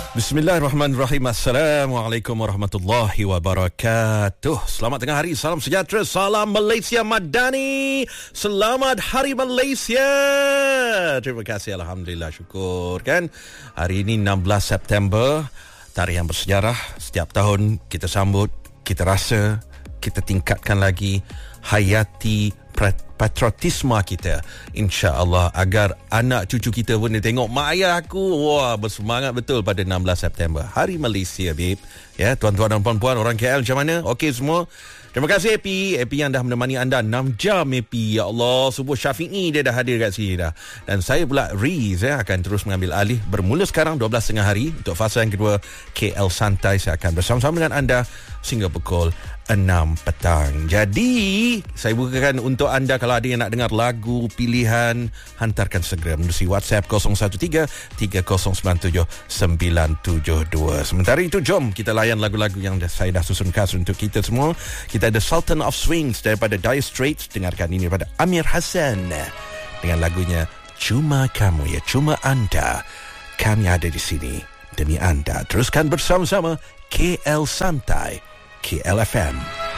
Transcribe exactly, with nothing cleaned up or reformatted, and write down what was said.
Bismillahirrahmanirrahim. Assalamualaikum warahmatullahi wabarakatuh. Selamat tengah hari, salam sejahtera, salam Malaysia Madani. Selamat Hari Malaysia. Terima kasih, alhamdulillah, syukur kan. Hari ini enam belas September, tarikh yang bersejarah. Setiap tahun kita sambut, kita rasa, kita tingkatkan lagi hayati patriotisme kita, insya-Allah, agar anak cucu kita pun dia tengok mak ayah aku, wah, bersemangat betul pada enam belas September, Hari Malaysia, babe. Ya, tuan-tuan dan puan-puan orang K L macam mana? Okey semua? Terima kasih A P. A P yang dah menemani anda enam jam, A P. Ya Allah, subuh Syafi'i dia dah hadir kat sini dah. Dan saya pula Riz ya, akan terus mengambil alih bermula sekarang dua belas tiga puluh hari untuk fasa yang kedua K L Santai. Saya akan bersama-sama dengan anda sehingga pukul enam petang. Jadi, saya bukakan untuk anda, kalau ada yang nak dengar lagu pilihan, hantarkan segera melalui WhatsApp kosong satu tiga tiga kosong sembilan tujuh sembilan tujuh dua. Sementara itu, jom kita layan lagu-lagu yang saya dah susun khas untuk kita semua. Kita ada Sultan of Swings daripada Dire Straits. Dengarkan ini daripada Amir Hassan dengan lagunya Cuma Kamu, ya, cuma anda. Kami ada di sini demi anda. Teruskan bersama-sama K L Santai, K L F M.